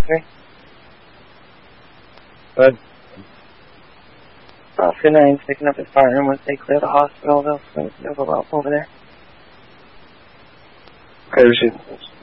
3. Good. Oscar 9's picking up his partner. Once they clear the hospital, they'll go out over there. Okay, receive.